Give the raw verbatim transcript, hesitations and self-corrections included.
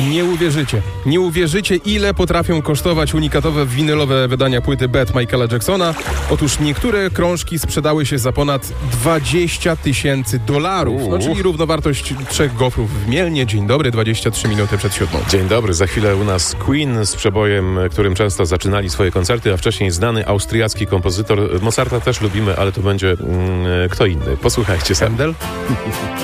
Nie uwierzycie. Nie uwierzycie, ile potrafią kosztować unikatowe winylowe wydania płyty Bad Michaela Jacksona. Otóż niektóre krążki sprzedały się za ponad dwadzieścia tysięcy dolarów. No, czyli równowartość trzech gofrów w Mielnie. Dzień dobry, dwadzieścia trzy minuty przed siódmą. Dzień dobry, za chwilę u nas Queen z przebojem, którym często zaczynali swoje koncerty, a wcześniej znany austriacki kompozytor. Mozarta też lubimy, ale to będzie mm, kto inny. Posłuchajcie sami. Handel?